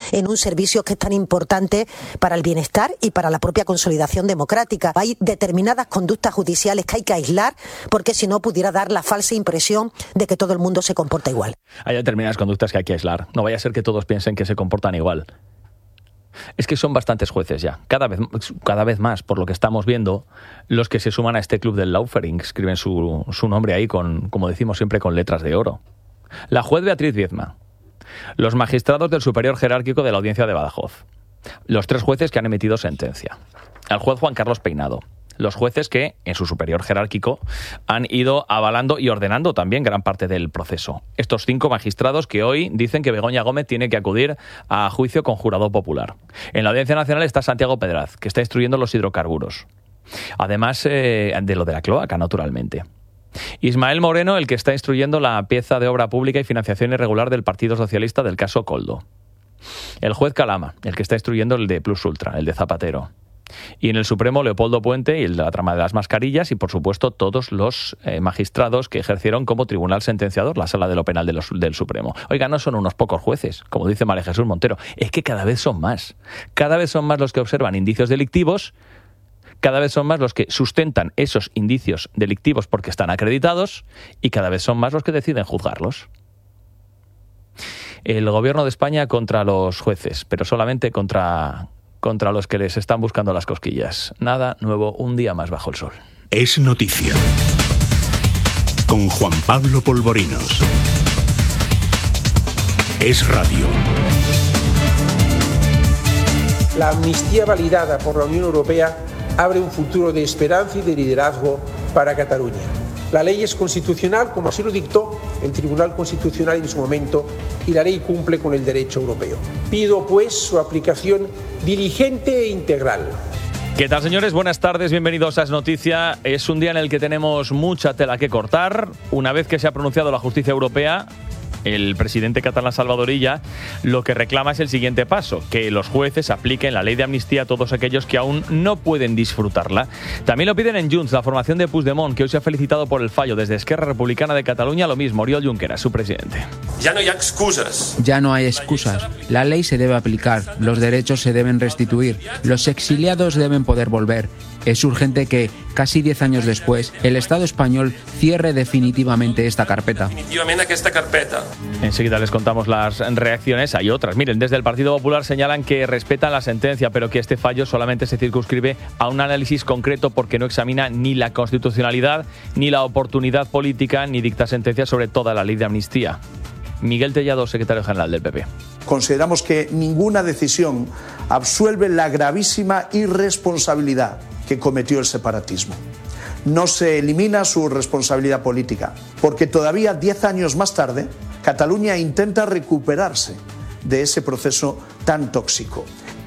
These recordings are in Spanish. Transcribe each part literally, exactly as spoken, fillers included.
en un servicio que es tan importante para el bienestar y para la propia consolidación democrática. Hay determinadas conductas judiciales que hay que aislar porque si no pudiera dar la falsa impresión de que todo el mundo se comporta igual. Hay determinadas conductas que hay que aislar. No vaya a ser que todos piensen que se comportan igual. Es que son bastantes jueces ya, cada vez, cada vez más, por lo que estamos viendo, los que se suman a este club del Laufering, escriben su, su nombre ahí, con, como decimos siempre, con letras de oro. La juez Beatriz Viezma, los magistrados del superior jerárquico de la Audiencia de Badajoz, los tres jueces que han emitido sentencia, el juez Juan Carlos Peinado, los jueces que, en su superior jerárquico, han ido avalando y ordenando también gran parte del proceso. Estos cinco magistrados que hoy dicen que Begoña Gómez tiene que acudir a juicio con jurado popular. En la Audiencia Nacional está Santiago Pedraz, que está instruyendo los hidrocarburos. Además eh, de lo de la cloaca, naturalmente. Ismael Moreno, el que está instruyendo la pieza de obra pública y financiación irregular del Partido Socialista del caso Koldo. El juez Calama, el que está instruyendo el de Plus Ultra, el de Zapatero. Y en el Supremo, Leopoldo Puente y el de la trama de las mascarillas y, por supuesto, todos los eh, magistrados que ejercieron como tribunal sentenciador la Sala de lo Penal de los, del Supremo. Oiga, no son unos pocos jueces, como dice María Jesús Montero, es que cada vez son más. Cada vez son más los que observan indicios delictivos, cada vez son más los que sustentan esos indicios delictivos porque están acreditados y cada vez son más los que deciden juzgarlos. El gobierno de España contra los jueces, pero solamente contra... contra los que les están buscando las cosquillas. Nada nuevo, un día más bajo el sol. Es noticia. Con Juan Pablo Polvorinos. Es radio. La amnistía validada por la Unión Europea abre un futuro de esperanza y de liderazgo para Cataluña. La ley es constitucional, como así lo dictó el Tribunal Constitucional en su momento, y la ley cumple con el derecho europeo. Pido, pues, su aplicación diligente e integral. ¿Qué tal, señores? Buenas tardes, bienvenidos a Es Noticia. Es un día en el que tenemos mucha tela que cortar. Una vez que se ha pronunciado la justicia europea, el presidente catalán Salvador Illa lo que reclama es el siguiente paso, que los jueces apliquen la ley de amnistía a todos aquellos que aún no pueden disfrutarla. También lo piden en Junts, la formación de Puigdemont, que hoy se ha felicitado por el fallo. Desde Esquerra Republicana de Cataluña, lo mismo, Oriol Junqueras, su presidente. Ya no hay excusas. Ya no hay excusas. La ley se debe aplicar, los derechos se deben restituir, los exiliados deben poder volver. Es urgente que, casi diez años después, el Estado español cierre definitivamente esta carpeta. Definitivamente esta carpeta. Enseguida les contamos las reacciones. Hay otras. Miren, desde el Partido Popular señalan que respetan la sentencia, pero que este fallo solamente se circunscribe a un análisis concreto porque no examina ni la constitucionalidad, ni la oportunidad política, ni dicta sentencias sobre toda la ley de amnistía. Miguel Tellado, secretario general del P P. Consideramos que ninguna decisión absuelve la gravísima irresponsabilidad que cometió el separatismo. No se elimina su responsabilidad política, porque todavía diez años más tarde, Cataluña intenta recuperarse de ese proceso tan tóxico.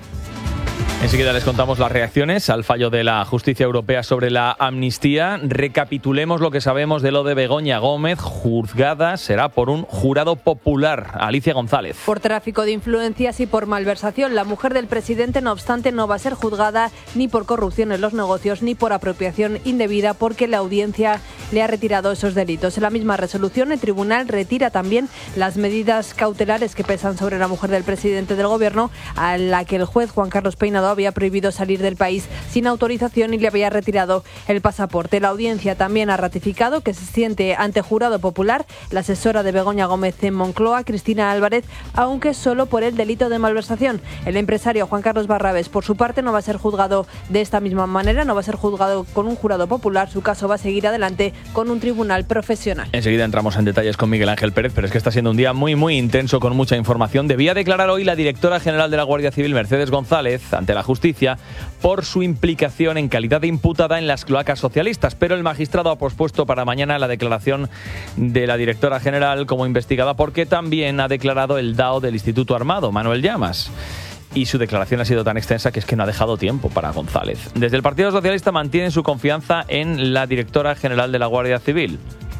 Enseguida les contamos las reacciones al fallo de la justicia europea sobre la amnistía. Recapitulemos lo que sabemos de lo de Begoña Gómez. Juzgada será por un jurado popular. Alicia González. Por tráfico de influencias y por malversación. La mujer del presidente, no obstante, no va a ser juzgada ni por corrupción en los negocios ni por apropiación indebida, porque la audiencia le ha retirado esos delitos. En la misma resolución, el tribunal retira también las medidas cautelares que pesan sobre la mujer del presidente del gobierno, a la que el juez Juan Carlos Peinado había prohibido salir del país sin autorización y le había retirado el pasaporte. La audiencia también ha ratificado que se siente ante jurado popular la asesora de Begoña Gómez en Moncloa, Cristina Álvarez, aunque solo por el delito de malversación. El empresario Juan Carlos Barrabés, por su parte, no va a ser juzgado de esta misma manera, no va a ser juzgado con un jurado popular. Su caso va a seguir adelante con un tribunal profesional. Enseguida entramos en detalles con Miguel Ángel Pérez, pero es que está siendo un día muy, muy intenso con mucha información. Debía declarar hoy la directora general de la Guardia Civil, Mercedes González, ante la justicia por su implicación en calidad de imputada en las cloacas socialistas, pero el magistrado ha pospuesto para mañana la declaración de la directora general como investigada, porque también ha declarado el D A O del Instituto Armado, Manuel Llamas. Y su declaración ha sido tan extensa que es que no ha dejado tiempo para González. Desde el Partido Socialista mantienen su confianza en la directora general de la Guardia Civil.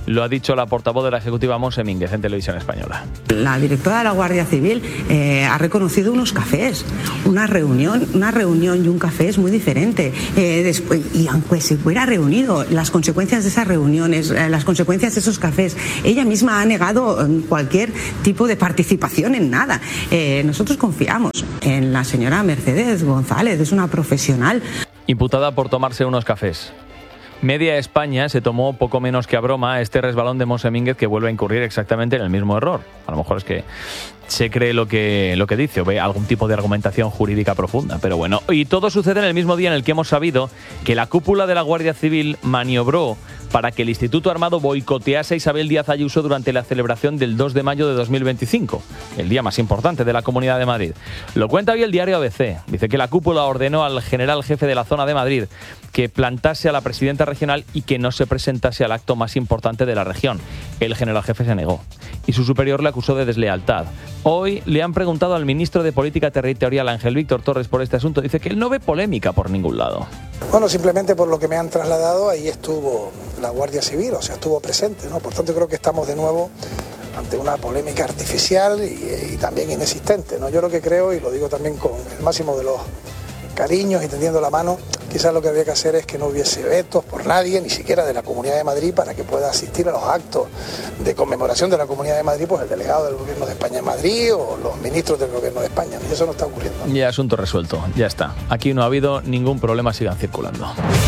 Lo ha dicho la portavoz de la Ejecutiva, Monse Mínguez, en Televisión Española. La directora de la Guardia Civil eh, ha reconocido unos cafés. Una reunión, una reunión y un café es muy diferente. Eh, después, y aunque se hubiera reunido, las consecuencias de esas reuniones, eh, las consecuencias de esos cafés, ella misma ha negado cualquier tipo de participación en nada. Eh, nosotros confiamos en la señora Mercedes González, es una profesional. Imputada por tomarse unos cafés. Media España se tomó poco menos que a broma este resbalón de Monse Mínguez, que vuelve a incurrir exactamente en el mismo error. A lo mejor es que se cree lo que, lo que dice o ve algún tipo de argumentación jurídica profunda. Pero bueno, y todo sucede en el mismo día en el que hemos sabido que la cúpula de la Guardia Civil maniobró para que el Instituto Armado boicotease a Isabel Díaz Ayuso durante la celebración del dos de mayo de dos mil veinticinco, el día más importante de la Comunidad de Madrid. Lo cuenta hoy el diario A B C. Dice que la cúpula ordenó al general jefe de la zona de Madrid que plantase a la presidenta regional y que no se presentase al acto más importante de la región. El general jefe se negó y su superior le acusó de deslealtad. Hoy le han preguntado al ministro de Política Territorial, Ángel Víctor Torres, por este asunto. Dice que él no ve polémica por ningún lado. Bueno, simplemente por lo que me han trasladado, ahí estuvo la Guardia Civil, o sea, estuvo presente, ¿no? Por tanto, creo que estamos de nuevo ante una polémica artificial y, y también inexistente, ¿no? Yo lo que creo, y lo digo también con el máximo de los cariños y tendiendo la mano, quizás lo que habría que hacer es que no hubiese vetos por nadie, ni siquiera de la Comunidad de Madrid, para que pueda asistir a los actos de conmemoración de la Comunidad de Madrid, pues el delegado del Gobierno de España en Madrid o los ministros del Gobierno de España. Y eso no está ocurriendo. Ya, asunto resuelto, ya está. Aquí no ha habido ningún problema, sigan circulando.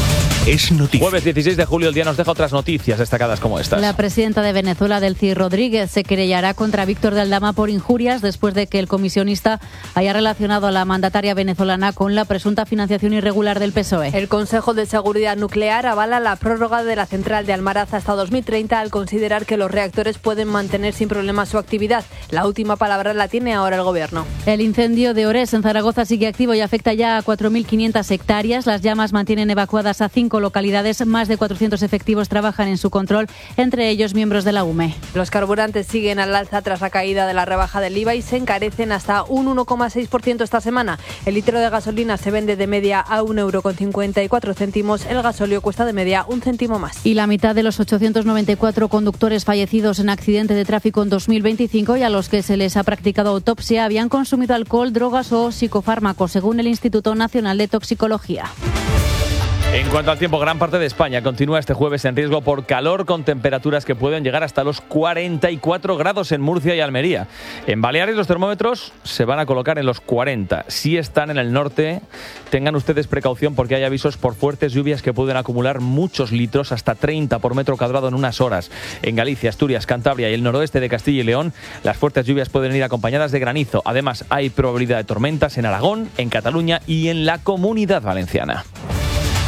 Es noticia. Jueves dieciséis de julio, el día nos deja otras noticias destacadas como estas. La presidenta de Venezuela, Delcy Rodríguez, se querellará contra Víctor de Aldama por injurias después de que el comisionista haya relacionado a la mandataria venezolana con la presunta financiación irregular del P S O E. El Consejo de Seguridad Nuclear avala la prórroga de la central de Almaraz hasta dos mil treinta al considerar que los reactores pueden mantener sin problema su actividad. La última palabra la tiene ahora el Gobierno. El incendio de Ores en Zaragoza sigue activo y afecta ya a cuatro mil quinientas hectáreas. Las llamas mantienen evacuadas a cinco localidades. Más de cuatrocientos efectivos trabajan en su control, entre ellos miembros de la U M E. Los carburantes siguen al alza tras la caída de la rebaja del I V A y se encarecen hasta un uno coma seis por ciento esta semana. El litro de gasolina se vende de media a un euro con cincuenta y cuatro céntimos. El gasóleo cuesta de media un céntimo más. Y la mitad de los ochocientos noventa y cuatro conductores fallecidos en accidente de tráfico en dos mil veinticinco y a los que se les ha practicado autopsia habían consumido alcohol, drogas o psicofármacos, según el Instituto Nacional de Toxicología. En cuanto al tiempo, gran parte de España continúa este jueves en riesgo por calor, con temperaturas que pueden llegar hasta los cuarenta y cuatro grados en Murcia y Almería. En Baleares los termómetros se van a colocar en los cuarenta. Si están en el norte, tengan ustedes precaución porque hay avisos por fuertes lluvias que pueden acumular muchos litros, hasta treinta por metro cuadrado en unas horas. En Galicia, Asturias, Cantabria y el noroeste de Castilla y León, las fuertes lluvias pueden ir acompañadas de granizo. Además, hay probabilidad de tormentas en Aragón, en Cataluña y en la Comunidad Valenciana.